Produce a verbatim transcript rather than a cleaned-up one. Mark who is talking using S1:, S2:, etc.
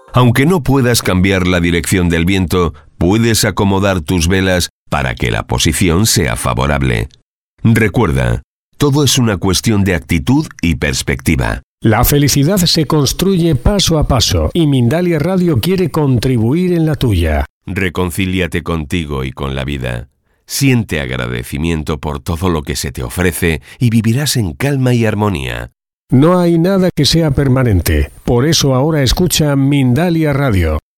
S1: Aunque no puedas cambiar la dirección del viento, puedes acomodar tus velas para que la posición sea favorable. Recuerda, todo es una cuestión de actitud y perspectiva.
S2: La felicidad se construye paso a paso y Mindalia Radio quiere contribuir en la tuya.
S1: Reconcíliate contigo y con la vida. Siente agradecimiento por todo lo que se te ofrece y vivirás en calma y armonía.
S2: No hay nada que sea permanente. Por eso ahora escucha Mindalia Radio.